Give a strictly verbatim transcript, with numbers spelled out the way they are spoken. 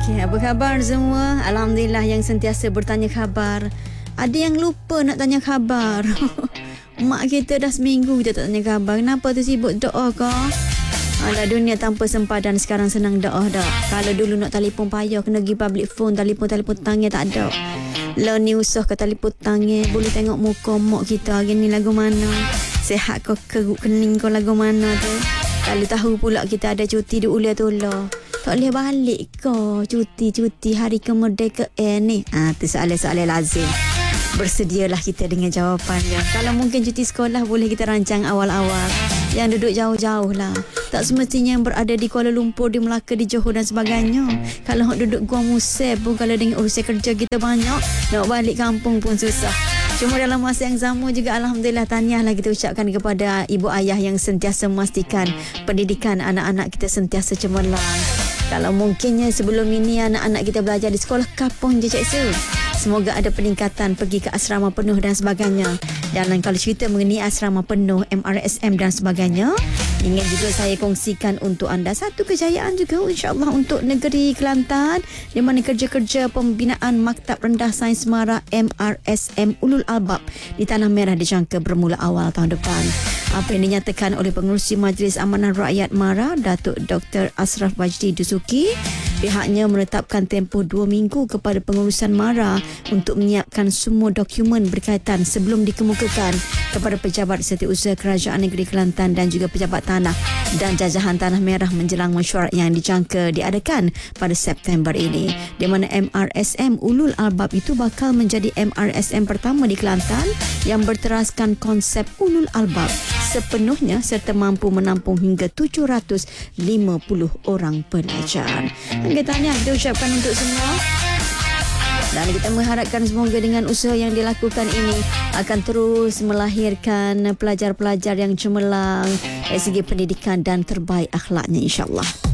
Okey, apa khabar semua? Alhamdulillah yang sentiasa bertanya khabar. Ada yang lupa nak tanya khabar. Mak kita dah seminggu kita tak tanya khabar. Kenapa tu sibuk doa ke? Alah, dunia tanpa sempadan sekarang senang doa dah. Kalau dulu nak telefon payah, kena pergi public phone, telefon-telefon tangan tak ada. Lah ni usah ke telefon tangan, boleh tengok muka mak kita hari ni lagu mana. Sehat ke keruk kening ke lagu mana tu. Kalau tahu pula kita ada cuti di ulia tu lah. Tak boleh balik ke cuti-cuti hari kemerdekaan ni? Ah, tu soalan-soalan lazim. Bersedialah kita dengan jawapannya. Kalau mungkin cuti sekolah boleh kita rancang awal-awal. Yang duduk jauh-jauh lah. Tak semestinya yang berada di Kuala Lumpur, di Melaka, di Johor dan sebagainya. Kalau duduk Gua Musab pun, kalau dengan urusan kerja kita banyak, nak balik kampung pun susah. Cuma dalam masa yang sama juga Alhamdulillah tahniahlah kita ucapkan kepada ibu ayah yang sentiasa memastikan pendidikan anak-anak kita sentiasa cemerlang. Kalau mungkinnya sebelum ini anak-anak kita belajar di sekolah kapung je cikgu. Semoga ada peningkatan pergi ke asrama penuh dan sebagainya. Dan kalau cerita mengenai asrama penuh, M R S M dan sebagainya, ingin juga saya kongsikan untuk anda satu kejayaan juga insyaAllah untuk negeri Kelantan, di mana kerja-kerja pembinaan Maktab Rendah Sains Mara M R S M Ulul Albab di Tanah Merah dijangka bermula awal tahun depan. Apa yang dinyatakan oleh Pengerusi Majlis Amanah Rakyat Mara, Datuk Doktor Ashraf Wajdi Dusuki, pihaknya menetapkan tempoh dua minggu kepada pengurusan Mara untuk menyiapkan semua dokumen berkaitan sebelum dikemukakan kepada pejabat setiausaha Kerajaan Negeri Kelantan dan juga pejabat tanah dan jajahan Tanah Merah menjelang mesyuarat yang dijangka diadakan pada September ini, di mana M R S M Ulul Albab itu bakal menjadi M R S M pertama di Kelantan yang berteraskan konsep Ulul Albab sepenuhnya serta mampu menampung hingga tujuh ratus lima puluh orang pelajar. Kita tanya, kita ucapkan untuk semua. Dan kita mengharapkan semoga dengan usaha yang dilakukan ini akan terus melahirkan pelajar-pelajar yang cemerlang dari segi pendidikan dan terbaik akhlaknya insyaAllah.